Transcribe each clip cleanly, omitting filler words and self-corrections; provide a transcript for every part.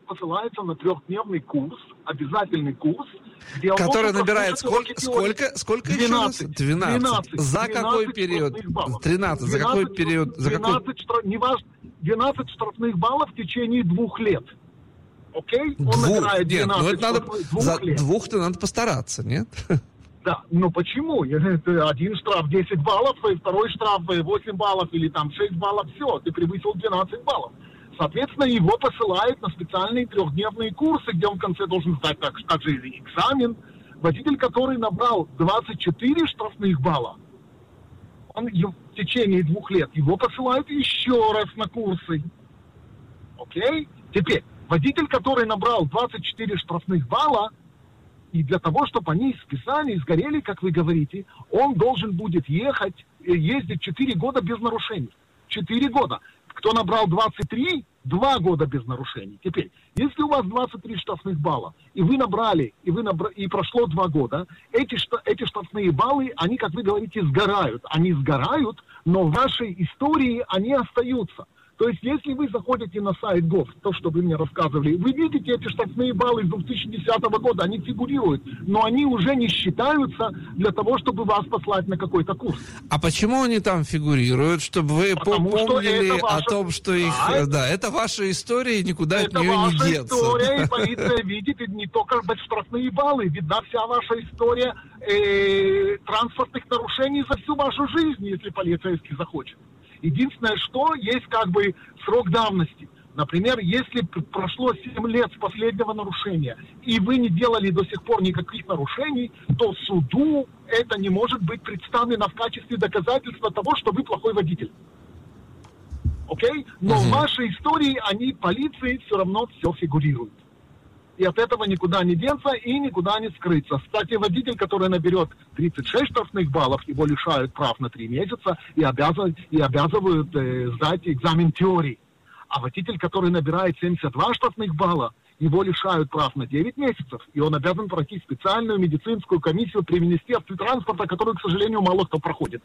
посылается на 3-дневный курс, обязательный курс, где который набирает сколько еще раз? 12. За какой период? 13. За какой период? 12 штрафных баллов в течение 2 лет. Окей? Он набирает 12 за лет. 2 надо постараться, нет? Да, но почему? Один штраф 10 баллов, второй штраф 8 баллов или там 6 баллов, все, ты превысил 12 баллов. Соответственно, его посылают на специальные 3-дневные курсы, где он в конце должен сдать также экзамен. Водитель, который набрал 24 штрафных балла, он в течение 2 лет, его посылают еще раз на курсы. Окей? Теперь, водитель, который набрал 24 штрафных балла, и для того, чтобы они списали, сгорели, как вы говорите, он должен будет ездить 4 года без нарушений. 4 года. Кто набрал 23, 2 года без нарушений. Теперь, если у вас 23 штрафных балла, и вы набрали, и прошло 2 года, эти штрафные баллы, они, как вы говорите, сгорают. Они сгорают, но в вашей истории они остаются. То есть, если вы заходите на сайт ГОВ, то, что вы мне рассказывали, вы видите эти штрафные баллы с 2010 года, они фигурируют, но они уже не считаются для того, чтобы вас послать на какой-то курс. А почему они там фигурируют? Чтобы вы помнили о том, что их... Да, это ваша история, и никуда от нее не деться. Это ваша история, и полиция видит не только штрафные баллы, видна вся ваша история транспортных нарушений за всю вашу жизнь, если полицейский захочет. Единственное, что есть как бы срок давности. Например, если прошло 7 лет с последнего нарушения, и вы не делали до сих пор никаких нарушений, то суду это не может быть представлено в качестве доказательства того, что вы плохой водитель. Окей? Но в вашей истории полиции все равно все фигурирует. И от этого никуда не деться и никуда не скрыться. Кстати, водитель, который наберет 36 штрафных баллов, его лишают прав на 3 месяца и обязывают сдать экзамен теории. А водитель, который набирает 72 штрафных балла, его лишают прав на 9 месяцев, и он обязан пройти специальную медицинскую комиссию при Министерстве транспорта, которую, к сожалению, мало кто проходит.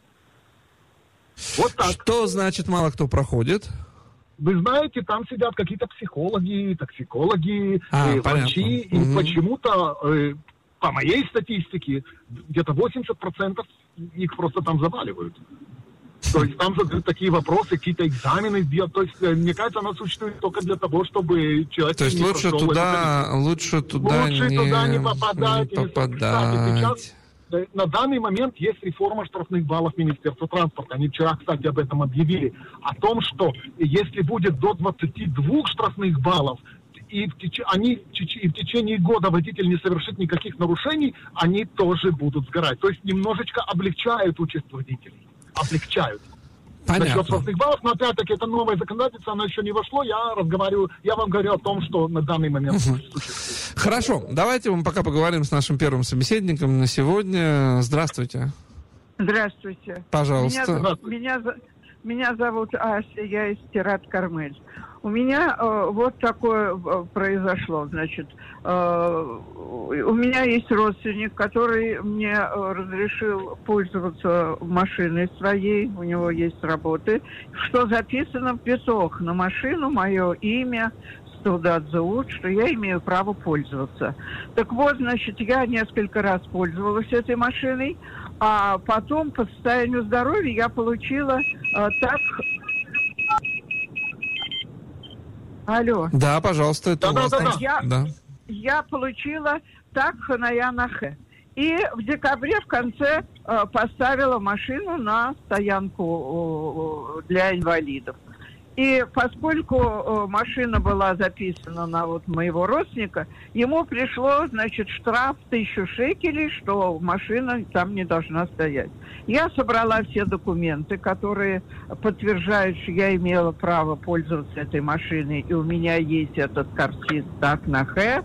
Вот так. Что значит мало кто проходит? Вы знаете, там сидят какие-то психологи, токсикологи, врачи, и почему-то, по моей статистике, где-то 80% их просто там заваливают. То есть там задают такие вопросы, какие-то экзамены сделать. То есть, мне кажется, она существует только для того, чтобы человек... То есть лучше туда не попадать. Кстати, сейчас на данный момент есть реформа штрафных баллов Министерства транспорта. Они вчера, кстати, об этом объявили. О том, что если будет до 22 штрафных баллов, и в течение года водитель не совершит никаких нарушений, они тоже будут сгорать. То есть немножечко облегчают участь водителей. Облегчают. Понятно. Насчет штрафных баллов, но опять-таки это новое законодательство, оно еще не вошло. Я вам говорю о том, что на данный момент существует. Хорошо, давайте мы пока поговорим с нашим первым собеседником на сегодня. Здравствуйте. Здравствуйте. Пожалуйста. Меня зовут Ася, я из Тират-Кармель. У меня вот такое произошло, значит, у меня есть родственник, который мне разрешил пользоваться машиной своей, у него есть работы, что записано в песок на машину, мое имя, Студадзеут, что я имею право пользоваться. Так вот, значит, я несколько раз пользовалась этой машиной, а потом по состоянию здоровья я получила так... Алло. Да, пожалуйста, это у вас. Я получила так ханая нахе. И в декабре в конце поставила машину на стоянку для инвалидов. И поскольку машина была записана на вот моего родственника, ему пришло, значит, штраф 1000 шекелей, что машина там не должна стоять. Я собрала все документы, которые подтверждают, что я имела право пользоваться этой машиной, и у меня есть этот картиз так на хэ.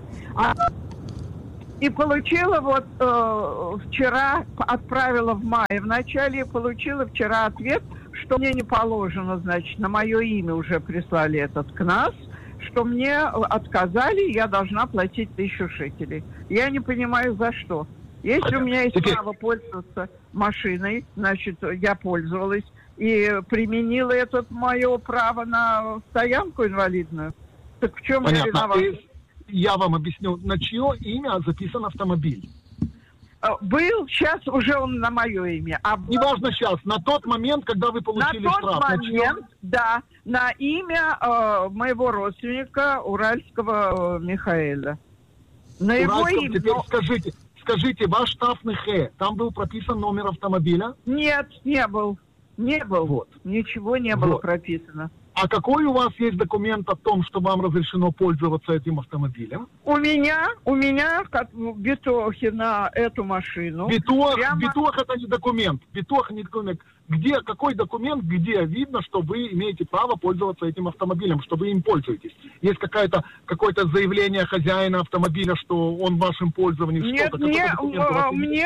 И получила вот вчера, отправила в мае в начале, и получила вчера ответ, что мне не положено, значит, на мое имя уже прислали этот КНАС, что мне отказали, я должна платить 1000 шекелей. Я не понимаю, за что. Если у меня есть право пользоваться машиной, значит, я пользовалась и применила это мое право на стоянку инвалидную. Так в чем Понятно. я виноват? Я вам объясню, на чье имя записан автомобиль. Был, сейчас уже он на мое имя. Неважно сейчас, на тот момент, когда вы получили штраф. На тот момент, да, на имя моего родственника Уральского Михаэля. На его имя. Теперь скажите, ваш штрафный Х, там был прописан номер автомобиля? Нет, не был. Не был. Вот. Ничего не было прописано. А какой у вас есть документ о том, что вам разрешено пользоваться этим автомобилем? У меня как в битохе на эту машину. Битох это не документ. Битох не документ. Какой документ, где видно, что вы имеете право пользоваться этим автомобилем, что вы им пользуетесь? Есть какое-то заявление хозяина автомобиля, что он в вашем пользовании? Нет, мне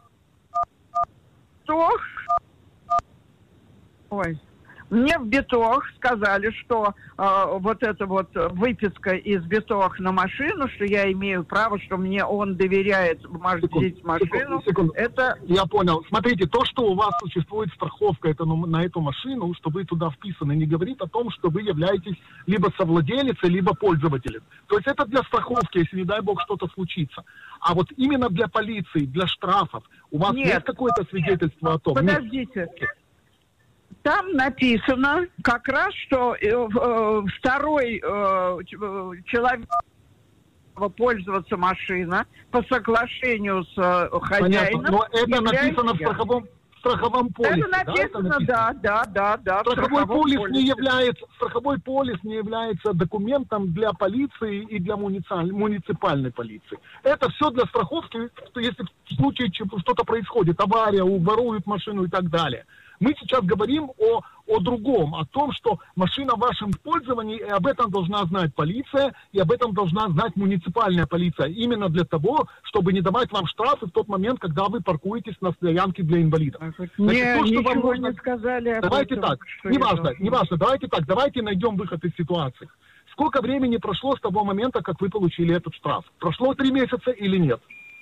Мне в Битох сказали, что вот эта вот выписка из Битох на машину, что я имею право, что мне он доверяет водить машину. Секунду. Это... Я понял. Смотрите, то, что у вас существует страховка на эту машину, что вы туда вписаны, не говорит о том, что вы являетесь либо совладелицей, либо пользователем. То есть это для страховки, если, не дай бог, что-то случится. А вот именно для полиции, для штрафов, у вас есть какое-то свидетельство о том? Подождите. Там написано как раз, что второй человек пользоваться машина по соглашению с хозяином. Понятно, но это написано в страховом полисе. Это написано, да. Страховой полис не является документом для полиции и для муниципальной полиции. Это все для страховки, если в случае что-то происходит, авария, воруют машину и так далее. Мы сейчас говорим о другом, о том, что машина в вашем пользовании, и об этом должна знать полиция, и об этом должна знать муниципальная полиция. Именно для того, чтобы не давать вам штрафы в тот момент, когда вы паркуетесь на стоянке для инвалидов. Ничего не сказали. Давайте так, неважно, давайте так, давайте найдем выход из ситуации. Сколько времени прошло с того момента, как вы получили этот штраф? Прошло 3 месяца или нет?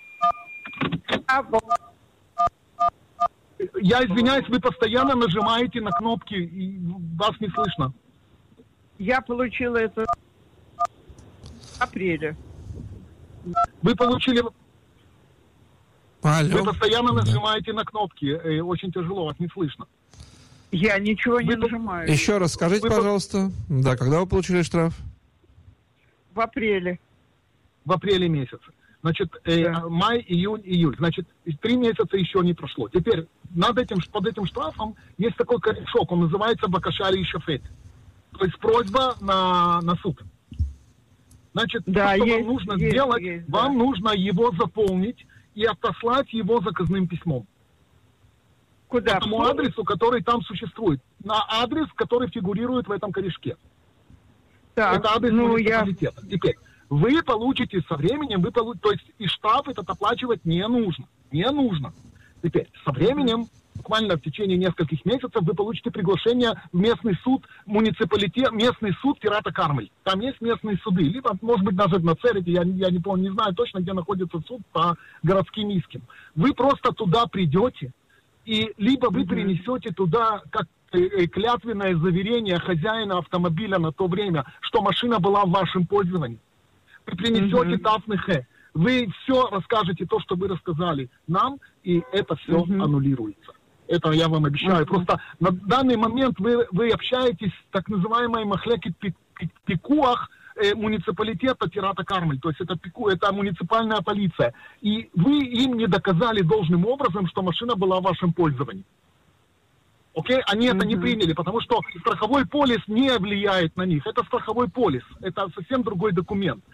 Я извиняюсь, вы постоянно нажимаете на кнопки, и вас не слышно. Я получила это в апреле. Вы получили... Алло. Вы постоянно нажимаете на кнопки, очень тяжело, вас не слышно. Я ничего не нажимаю. Еще раз скажите, пожалуйста, когда вы получили штраф? В апреле. В апреле месяце. Значит, май, июнь, июль. Значит, 3 месяца еще не прошло. Теперь под этим штрафом есть такой корешок, он называется бакашари и шафет. То есть просьба на суд. Значит, да, что вам нужно сделать, вам нужно его заполнить и отослать его заказным письмом. Куда? По тому адресу, который там существует. На адрес, который фигурирует в этом корешке. Так, это адрес муниципалитета. Теперь, вы получите со временем, то есть и штраф этот оплачивать не нужно. Не нужно. Теперь, со временем, буквально в течение нескольких месяцев, вы получите приглашение в местный суд, местный суд Тирата-Кармель. Там есть местные суды. Либо, может быть, даже на Церете, я не помню, не знаю точно, где находится суд по городским искам. Вы просто туда придете, и либо вы принесете туда, как клятвенное заверение хозяина автомобиля на то время, что машина была в вашем пользовании. Вы принесете тафный Х. Вы все расскажете, то, что вы рассказали нам, и это все аннулируется. Это я вам обещаю. Просто на данный момент вы общаетесь с так называемой махлеки пикуах муниципалитета Тирата-Кармель. То есть это муниципальная полиция. И вы им не доказали должным образом, что машина была в вашем пользовании. Окей? Они это не приняли, потому что страховой полис не влияет на них. Это страховой полис. Это совсем другой документ.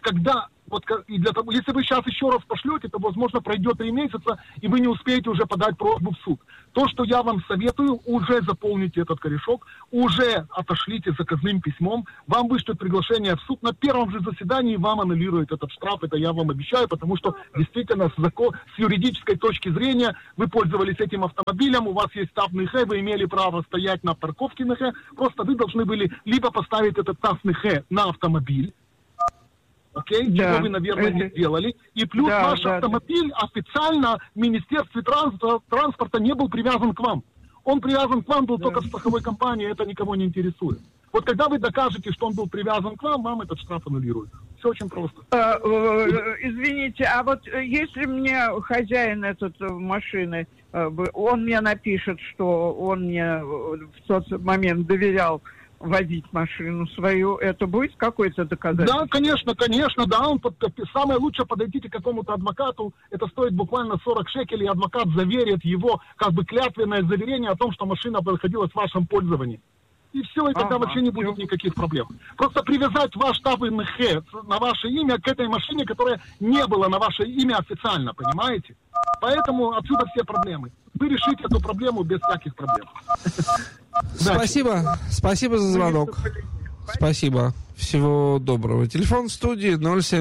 Если вы сейчас еще раз пошлете, то, возможно, пройдет 3 месяца, и вы не успеете уже подать просьбу в суд. То, что я вам советую, уже заполните этот корешок, уже отошлите заказным письмом, вам вышлют приглашение в суд, на первом же заседании вам аннулируют этот штраф, это я вам обещаю, потому что действительно с юридической точки зрения вы пользовались этим автомобилем, у вас есть тафный Х, вы имели право стоять на парковке на Х, просто вы должны были либо поставить этот тафный Х на автомобиль, окей, чего вы, наверное, не сделали. И плюс ваш автомобиль официально в Министерстве транспорта не был привязан к вам. Он привязан к вам был только в страховой компании, это никого не интересует. Вот когда вы докажете, что он был привязан к вам этот штраф аннулируют. Все очень просто. Извините, а вот если мне хозяин этой машины, он мне напишет, что он мне в тот момент доверял водить машину свою, это будет какое-то доказательство? Да, конечно, да. Самое лучшее подойдите к какому-то адвокату, это стоит буквально 40 шекелей, и адвокат заверит его, как бы клятвенное заверение о том, что машина находилась в вашем пользовании. И все, и тогда вообще не будет никаких проблем. Просто привязать ваш штраф НХ на ваше имя к этой машине, которая не была на ваше имя официально, понимаете? Поэтому отсюда все проблемы. Вы решите эту проблему без всяких проблем. Спасибо. Спасибо за звонок. Спасибо. Всего доброго. Телефон в студии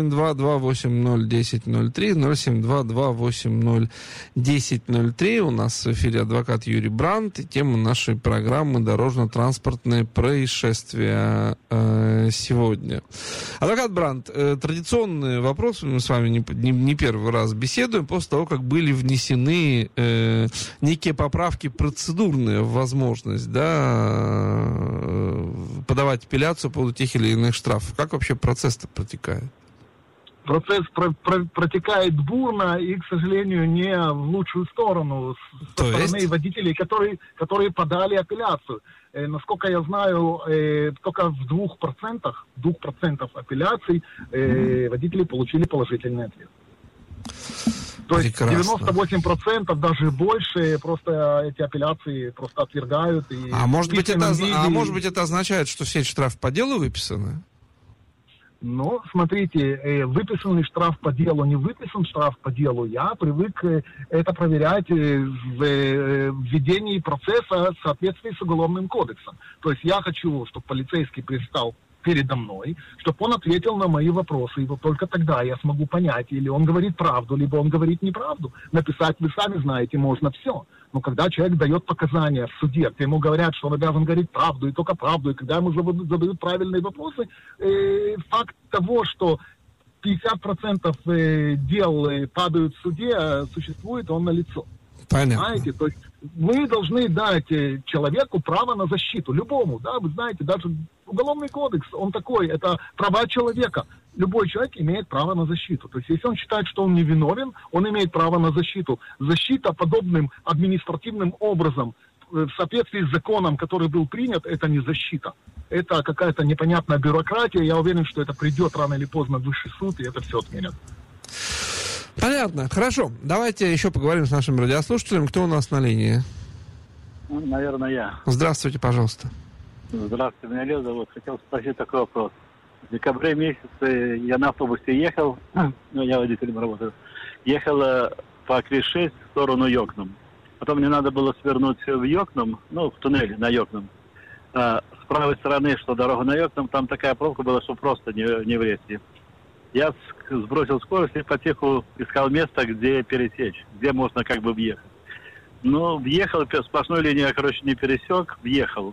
072-280-1003, 072-280-1003. У нас в эфире адвокат Юрий Брандт. И тема нашей программы «Дорожно-транспортные происшествия» сегодня. Адвокат Брандт, традиционный вопрос. Мы с вами не первый раз беседуем после того, как были внесены некие поправки процедурные в возможность, подавать апелляцию по поводу тех или иных штрафов. Как вообще процесс-то протекает? Процесс протекает бурно и, к сожалению, не в лучшую сторону со стороны водителей, которые подали апелляцию. Насколько я знаю, только в 2% апелляций водители получили положительный ответ. То есть 98%, даже больше, просто эти апелляции просто отвергают. И может быть, это означает, что все штрафы по делу выписаны? Ну, смотрите, выписанный штраф по делу, не выписан штраф по делу, я привык это проверять в введении процесса в соответствии с Уголовным кодексом. То есть я хочу, чтобы полицейский пристал передо мной, чтобы он ответил на мои вопросы, и вот только тогда я смогу понять, или он говорит правду, либо он говорит неправду. Написать, вы сами знаете, можно все. Но когда человек дает показания в суде, где ему говорят, что он обязан говорить правду, и только правду, и когда ему задают правильные вопросы, факт того, что 50% дел падают в суде, существует, он налицо. Понятно. Знаете, то есть вы должны дать человеку право на защиту, любому, да, вы знаете, даже Уголовный кодекс, он такой, это права человека. Любой человек имеет право на защиту. То есть если он считает, что он невиновен, он имеет право на защиту. Защита подобным административным образом в соответствии с законом, который был принят, это не защита. Это какая-то непонятная бюрократия. Я уверен, что это придет рано или поздно в высший суд, и это все отменят. Понятно. Хорошо. Давайте еще поговорим с нашим радиослушателем. Кто у нас на линии? Наверное, я. Здравствуйте, пожалуйста. Здравствуйте, меня Лев зовут. Хотел спросить такой вопрос. В декабре месяце я на автобусе ехал, я водителем работаю, ехал по Квиш-6 в сторону Йокном. Потом мне надо было свернуть в Йокном, в туннель на Йокном. С правой стороны, что дорога на Йокном, там такая пробка была, что просто не влезть. Я сбросил скорость и потиху искал место, где пересечь, где можно как бы въехать. Въехал, сплошной линии я, не пересек, въехал.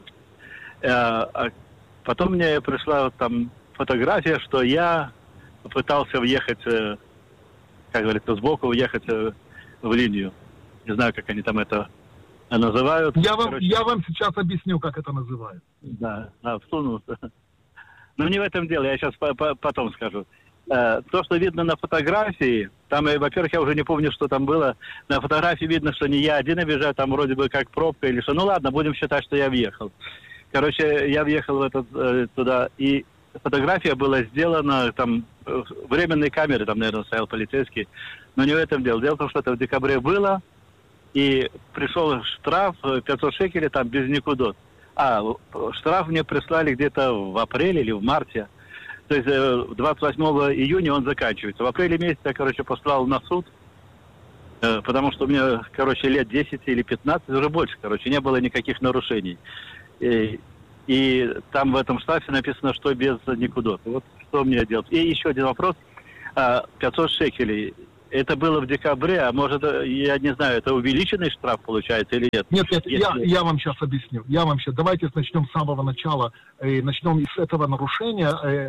Потом мне пришла там фотография, что я пытался въехать, как говорится, сбоку въехать в линию. Не знаю, как они там это называют. Я вам сейчас объясню, как это называют. Да, всунулся. Но не в этом дело, я сейчас потом скажу. То, что видно на фотографии, там, во-первых, я уже не помню, что там было. На фотографии видно, что не я один объезжаю, там вроде бы как пробка или что. Ладно, будем считать, что я въехал. Я въехал туда, и фотография была сделана, там, временной камеры, там, наверное, стоял полицейский, но не в этом дело. Дело в том, что это в декабре было, и пришел штраф 500 шекелей, там, без никуда. Штраф мне прислали где-то в апреле или в марте. То есть 28 июня он заканчивается. В апреле месяце я, послал на суд, потому что у меня, лет 10 или 15, уже больше, не было никаких нарушений. И там в этом штрафе написано, что без никуда. Вот что мне делать. И еще один вопрос. 500 шекелей. Это было в декабре, а может, я не знаю, это увеличенный штраф получается или нет? Нет, я вам сейчас объясню. Давайте начнем с самого начала. Начнем с этого нарушения,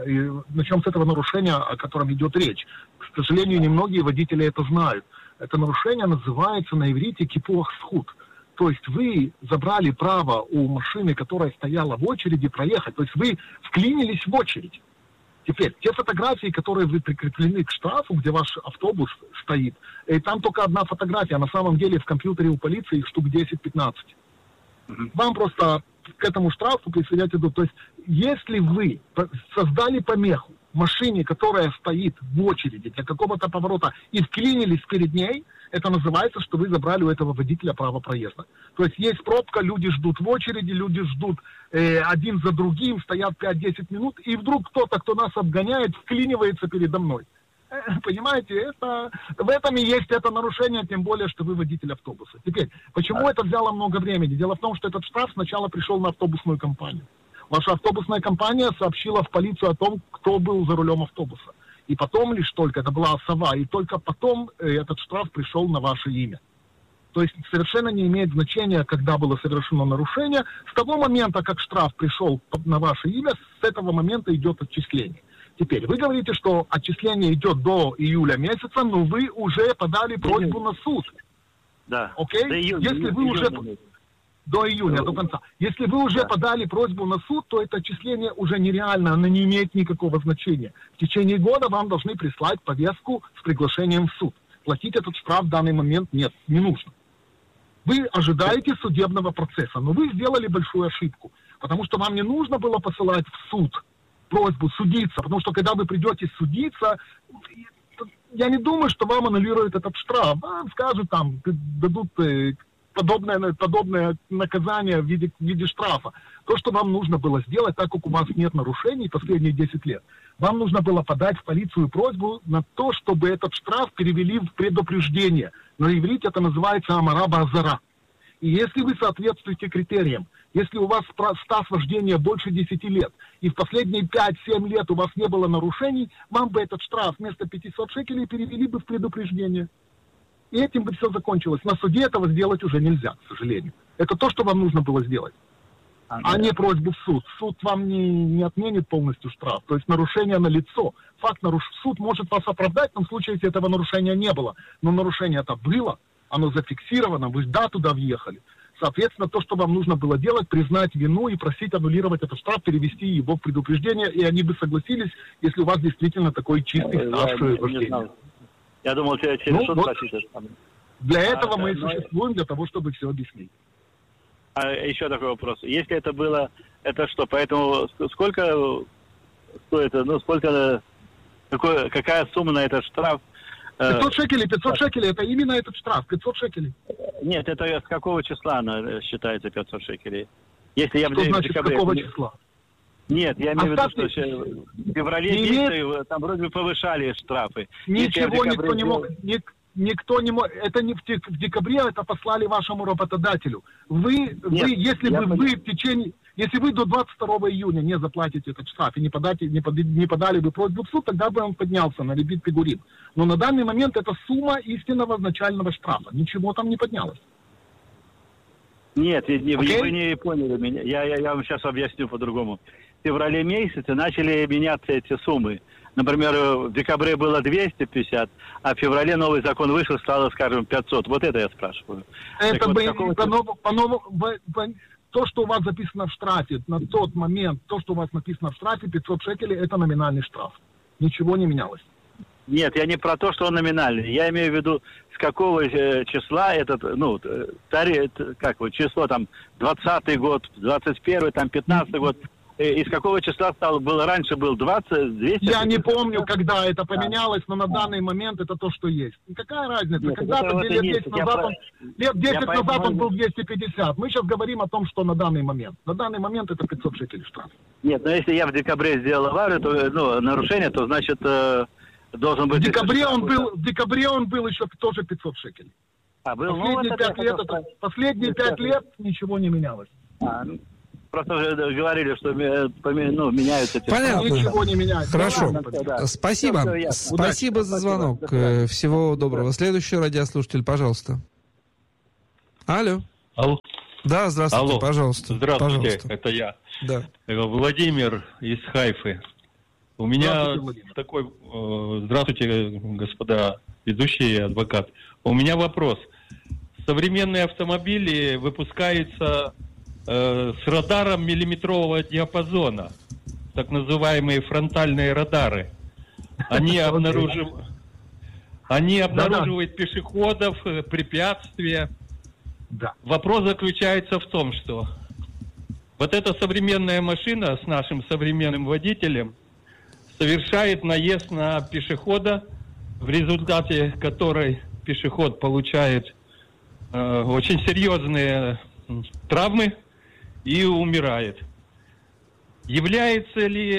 о котором идет речь. К сожалению, немногие водители это знают. Это нарушение называется на иврите кипуах зхут. То есть вы забрали право у машины, которая стояла в очереди, проехать. То есть вы вклинились в очередь. Теперь, те фотографии, которые вы прикреплены к штрафу, где ваш автобус стоит, и там только одна фотография, на самом деле в компьютере у полиции их штук 10-15. Вам просто к этому штрафу присоединяйте. То есть, если вы создали помеху машине, которая стоит в очереди для какого-то поворота, и вклинились перед ней, это называется, что вы забрали у этого водителя право проезда. То есть пробка, люди ждут в очереди, люди ждут один за другим, стоят 5-10 минут, и вдруг кто-то, кто нас обгоняет, вклинивается передо мной. Понимаете, в этом и есть это нарушение, тем более, что вы водитель автобуса. Теперь, почему это взяло много времени? Дело в том, что этот штраф сначала пришел на автобусную компанию. Ваша автобусная компания сообщила в полицию о том, кто был за рулем автобуса. И потом лишь только, это была сова, и только потом этот штраф пришел на ваше имя. То есть совершенно не имеет значения, когда было совершено нарушение. С того момента, как штраф пришел на ваше имя, с этого момента идет отчисление. Теперь, вы говорите, что отчисление идет до июля месяца, но вы уже подали просьбу на суд. Да. Окей? Если вы уже... До июня, до конца. Если вы уже подали просьбу на суд, то это отчисление уже нереально, оно не имеет никакого значения. В течение года вам должны прислать повестку с приглашением в суд. Платить этот штраф в данный момент нет, не нужно. Вы ожидаете судебного процесса, но вы сделали большую ошибку, потому что вам не нужно было посылать в суд просьбу судиться, потому что когда вы придете судиться, я не думаю, что вам аннулируют этот штраф. Вам скажут, там, дадут... подобное наказание в виде штрафа. То, что вам нужно было сделать, так как у вас нет нарушений последние 10 лет, вам нужно было подать в полицию просьбу на то, чтобы этот штраф перевели в предупреждение. На иврите это называется амара базара. И если вы соответствуете критериям, если у вас стаж вождения больше 10 лет, и в последние 5-7 лет у вас не было нарушений, вам бы этот штраф вместо 500 шекелей перевели бы в предупреждение. И этим бы все закончилось. На суде этого сделать уже нельзя, к сожалению. Это то, что вам нужно было сделать. А не просьбу в суд. Суд вам не отменит полностью штраф. То есть нарушение налицо. Суд может вас оправдать в том случае, если этого нарушения не было. Но нарушение это было, оно зафиксировано, вы туда въехали. Соответственно, то, что вам нужно было делать, признать вину и просить аннулировать этот штраф, перевести его в предупреждение, и они бы согласились, если у вас действительно такой чистый стаж вождения. Я думал, через суд просить. Для этого мы и существуем, для того, чтобы все объяснить. А еще такой вопрос. Если это было, это что? Поэтому сколько стоит, какая сумма на этот штраф? 500 шекелей, это именно этот штраф, 500 шекелей. Нет, это с какого числа она считается 500 шекелей? Если я что значит, с какого числа? Нет, я имею в виду, что в феврале месяце там вроде бы повышали штрафы. Ничего никто не мог... Никто не мог, это не в декабре, это послали вашему работодателю. Если вы до 22 июня не заплатите этот штраф и не подали бы просьбу в суд, тогда бы он поднялся на ребит пигурин. Но на данный момент это сумма истинного начального штрафа. Ничего там не поднялось. Нет, вы не поняли меня. Я вам сейчас объясню по-другому. В феврале месяце начали меняться эти суммы. Например, в декабре было 250, а в феврале новый закон вышел, стало, скажем, 500. Вот это я спрашиваю. Это то, что у вас записано в штрафе, на тот момент, то, что у вас написано в штрафе, 500 шекелей, это номинальный штраф. Ничего не менялось. Нет, я не про то, что он номинальный. Я имею в виду, с какого числа этот, число там, 20-й год, 21-й, там, 15-й год. Из какого числа раньше был 20, 200? Я не помню, когда это поменялось, но на данный момент это то, что есть. И какая разница? Когда-то лет 10 назад он был 250. Мы сейчас говорим о том, что на данный момент. На данный момент это 500 шекелей штраф. Нет, но если я в декабре сделал аварию, то, нарушение, то значит должен быть... В декабре он был еще тоже 500 шекелей. Последние 5 лет ничего не менялось. Просто говорили, что меняются... Понятно. Ничего не меняется. Хорошо. Спасибо. Спасибо за звонок. Всего доброго. Следующий радиослушатель, пожалуйста. Алло. Да, здравствуйте, Алло. Пожалуйста. Здравствуйте, пожалуйста. Это я. Да. Владимир из Хайфы. У меня такой... Здравствуйте, господа ведущие и адвокат. У меня вопрос. современные автомобили выпускаются с радаром миллиметрового диапазона, так называемые фронтальные радары. Они обнаруживают пешеходов, препятствия. Да. Вопрос заключается в том, что вот эта современная машина с нашим современным водителем совершает наезд на пешехода, в результате которой пешеход получает очень серьезные травмы и умирает. Является ли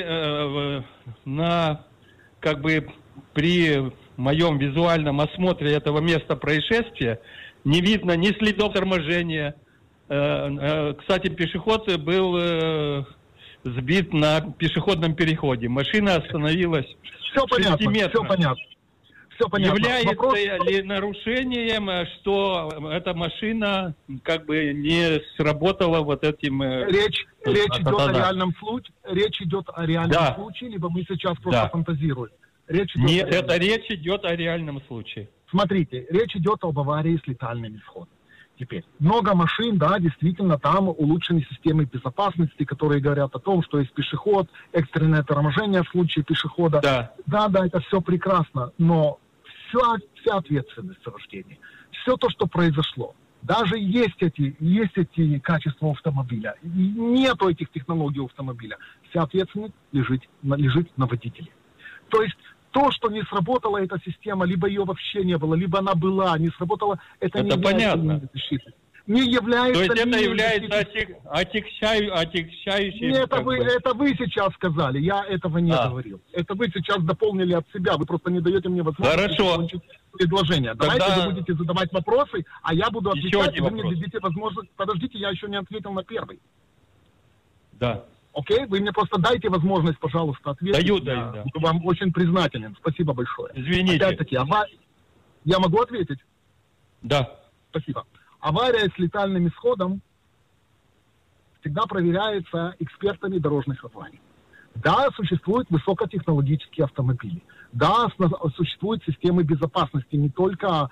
при моем визуальном осмотре этого места происшествия не видно ни следов торможения? Кстати, пешеход был сбит на пешеходном переходе. Машина остановилась в 6 метрах. Все понятно. Является ли нарушением, что эта машина не сработала вот этим... Речь идет о реальном случае. Речь идет о реальном случае, либо мы сейчас просто фантазируем. Речь идет о реальном случае. Смотрите, речь идет об аварии с летальным исходом. Теперь, много машин, да, действительно, там улучшены системы безопасности, которые говорят о том, что есть пешеход, экстренное торможение в случае пешехода. Да, это все прекрасно, но вся ответственность за вождение, все то, что произошло, даже есть эти качества автомобиля, нету этих технологий автомобиля, вся ответственность лежит на водителе. То есть, то, что не сработала эта система, либо ее вообще не было, либо она была, не сработала, это не является защитой. Не является. То есть это является отягчающим. Это вы сейчас сказали, я этого не говорил. Это вы сейчас дополнили от себя, вы просто не даете мне возможность закончить предложение. Давайте вы будете задавать вопросы, а я буду отвечать, вы мне дадите возможность. Подождите, я еще не ответил на первый. Да. Окей? Вы мне просто дайте возможность, пожалуйста, ответить. Даю. Буду вам очень признателен. Спасибо большое. Извините. Опять-таки, я могу ответить? Да. Спасибо. Авария с летальным исходом всегда проверяется экспертами дорожных аварий. Да, существуют высокотехнологические автомобили. Да, существуют системы безопасности не только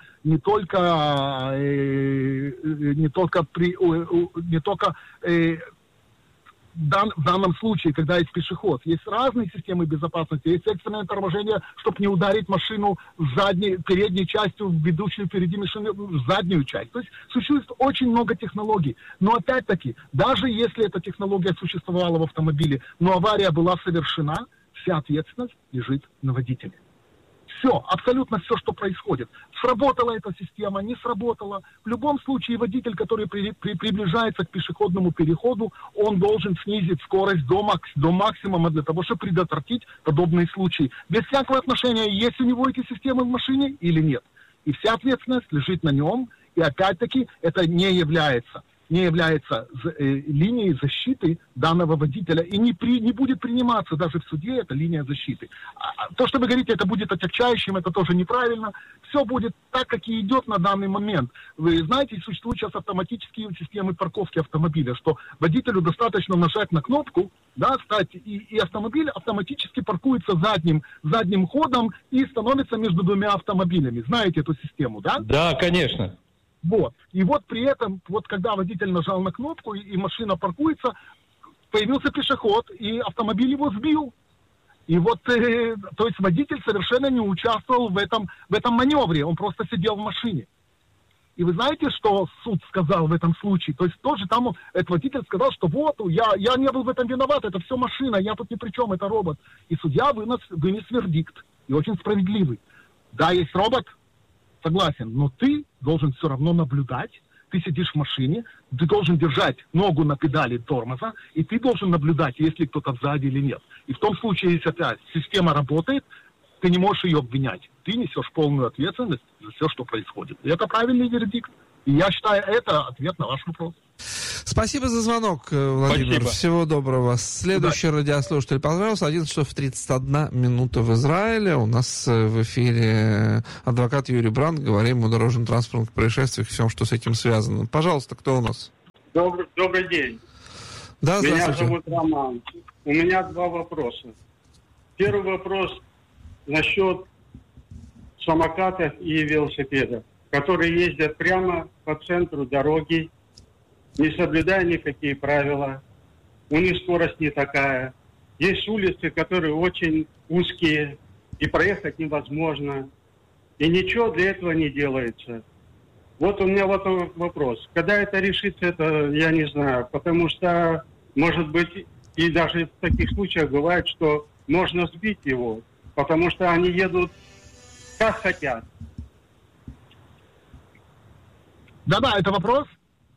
в данном случае, когда есть пешеход. Есть разные системы безопасности, есть экстренное торможение, чтобы не ударить машину передней частью, ведущую впереди машину, в заднюю часть. То есть существует очень много технологий. Но опять-таки, даже если эта технология существовала в автомобиле, но авария была совершена, вся ответственность лежит на водителе. Все, абсолютно все, что происходит. Сработала эта система, не сработала. В любом случае водитель, который приближается к пешеходному переходу, он должен снизить скорость до максимума для того, чтобы предотвратить подобные случаи. Без всякого отношения, есть у него эти системы в машине или нет. И вся ответственность лежит на нем. И опять-таки это не является линией защиты данного водителя и не будет приниматься даже в суде эта линия защиты. То, что вы говорите, это будет отягчающим, это тоже неправильно. Все будет так, как и идет на данный момент. Вы знаете, существуют сейчас автоматические системы парковки автомобиля, что водителю достаточно нажать на кнопку, да, и автомобиль автоматически паркуется задним ходом и становится между двумя автомобилями. Знаете эту систему, да? Да, конечно. Вот. И вот при этом, когда водитель нажал на кнопку и машина паркуется, появился пешеход, и автомобиль его сбил. И вот, то есть водитель совершенно не участвовал в этом маневре, он просто сидел в машине. И вы знаете, что суд сказал в этом случае? То есть тоже там этот водитель сказал, что вот, я не был в этом виноват, это все машина, я тут ни при чем, это робот. И судья вынес вердикт, и очень справедливый. Да, есть робот, согласен, но ты должен все равно наблюдать, ты сидишь в машине, ты должен держать ногу на педали тормоза, и ты должен наблюдать, есть ли кто-то сзади или нет. И в том случае, если эта система работает, ты не можешь ее обвинять. Ты несешь полную ответственность за все, что происходит. И это правильный вердикт. И я считаю, это ответ на ваш вопрос. Спасибо за звонок, Владимир. Спасибо. Всего доброго. Следующий радиослушатель понравился. 11 часов 31 минута в Израиле. У нас в эфире адвокат Юрий Брандт. Говорим о дорожно-транспортных происшествиях и всем, что с этим связано. Пожалуйста, кто у нас? Добрый день. Да, меня зовут Роман. У меня два вопроса. Первый вопрос насчет самокатов и велосипедов. которые ездят прямо по центру дороги, не соблюдая никакие правила. У них скорость не такая. Есть улицы, которые очень узкие, и проехать невозможно. И ничего для этого не делается. Вот у меня вот вопрос. Когда это решится, это я не знаю. Потому что, может быть, и даже в таких случаях бывает, что можно сбить его. Потому что они едут как хотят. Да-да, это вопрос?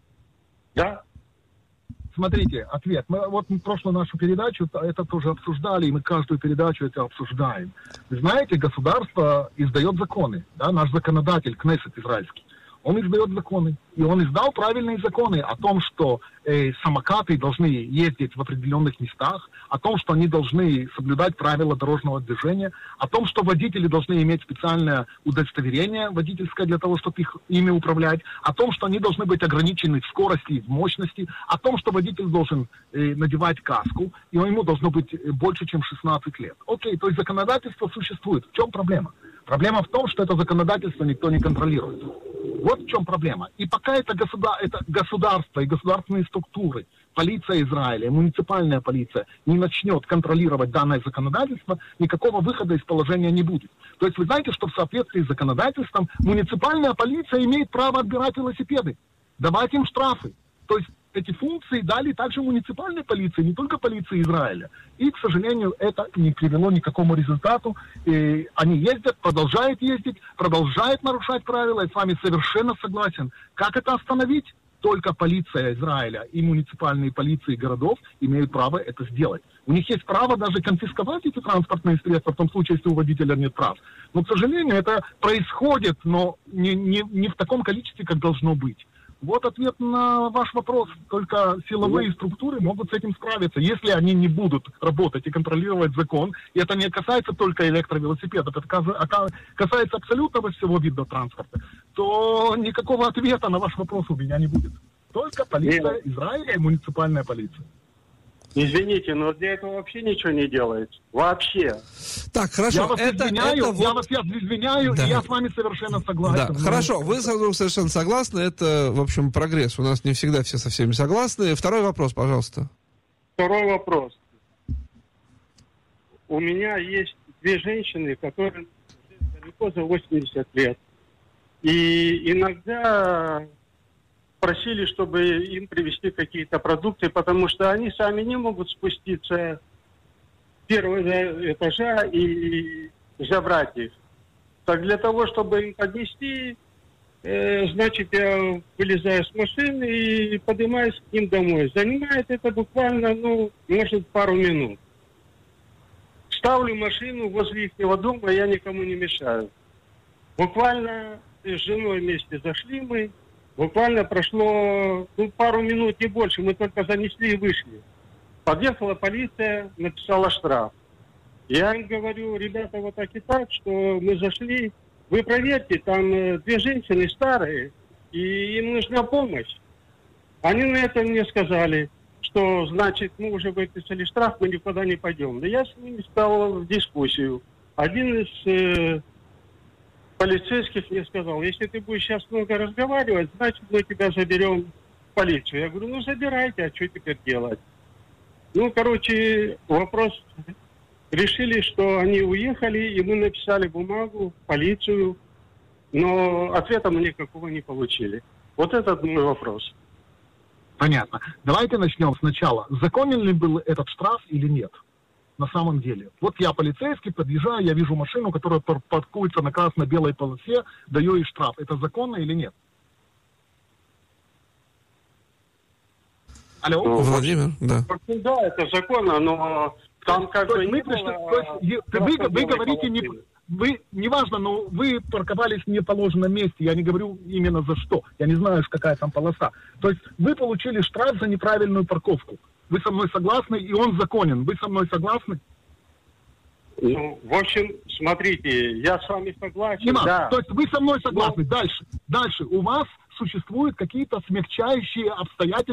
Да? Смотрите, ответ. Мы прошлую нашу передачу это тоже обсуждали, и мы каждую передачу это обсуждаем. Вы знаете, государство издает законы, да, наш законодатель, Кнессет израильский. Он издает законы, и он издал правильные законы о том, что самокаты должны ездить в определенных местах, о том, что они должны соблюдать правила дорожного движения, о том, что водители должны иметь специальное удостоверение водительское для того, чтобы ими управлять, о том, что они должны быть ограничены в скорости и в мощности, о том, что водитель должен надевать каску, и ему должно быть больше, чем 16 лет. Окей, то есть законодательство существует. В чем проблема? Проблема в том, что это законодательство никто не контролирует. Вот в чем проблема. И пока это государство и государственные структуры, полиция Израиля, муниципальная полиция не начнет контролировать данное законодательство, никакого выхода из положения не будет. То есть вы знаете, что в соответствии с законодательством муниципальная полиция имеет право отбирать велосипеды, давать им штрафы. То есть эти функции дали также муниципальной полиции, не только полиции Израиля. И, к сожалению, это не привело ни к какому результату. И они ездят, продолжают ездить, продолжают нарушать правила. Я с вами совершенно согласен. Как это остановить? Только полиция Израиля и муниципальные полиции городов имеют право это сделать. У них есть право даже конфисковать эти транспортные средства в том случае, если у водителя нет прав. Но, к сожалению, это происходит, но не в таком количестве, как должно быть. Вот ответ на ваш вопрос. Только силовые структуры могут с этим справиться, если они не будут работать и контролировать закон. И это не касается только электровелосипедов, это касается абсолютно всего вида транспорта. То никакого ответа на ваш вопрос у меня не будет. Только полиция Израиля и муниципальная полиция. Извините, но для этого вообще ничего не делается. Вообще. Так, хорошо. Я вас извиняю, да. И я с вами совершенно согласен. Да, хорошо, вы совершенно согласны. Это, в общем, прогресс. У нас не всегда все со всеми согласны. Второй вопрос, пожалуйста. Второй вопрос. У меня есть две женщины, которые далеко за 80 лет. И иногда просили, чтобы им привезти какие-то продукты, потому что они сами не могут спуститься с первого этажа и забрать их. Так для того, чтобы им поднести, значит, я вылезаю с машины и поднимаюсь к ним домой. Занимает это буквально, может, пару минут. Ставлю машину возле их дома, я никому не мешаю. Буквально с женой вместе зашли мы. Буквально прошло пару минут, не больше. Мы только занесли и вышли. Подъехала полиция, написала штраф. Я им говорю, ребята, вот так и так, что мы зашли. Вы проверьте, там две женщины старые, и им нужна помощь. Они на это мне сказали, что, значит, мы уже выписали штраф, мы никуда не пойдем. Но я с ними стал в дискуссию. Один из полицейских мне сказал, если ты будешь сейчас много разговаривать, значит, мы тебя заберем в полицию. Я говорю, забирайте, а что теперь делать? Вопрос решили, что они уехали, и мы написали бумагу в полицию, но ответа мы никакого не получили. Вот этот мой вопрос. Понятно. Давайте начнем сначала. Законен ли был этот штраф или нет? На самом деле. Вот я полицейский, подъезжаю, я вижу машину, которая паркуется на красно-белой полосе, даю ей штраф. Это законно или нет? Алло? Владимир, да. Да, это законно, но там как бы не было... Вы говорите, неважно, но вы парковались в неположенном месте. Я не говорю именно за что. Я не знаю, какая там полоса. То есть вы получили штраф за неправильную парковку. Вы со мной согласны, и он законен. Вы со мной согласны? В общем, смотрите, я с вами согласен. Да. То есть вы со мной согласны. Дальше. У вас существуют какие-то смягчающие обстоятельства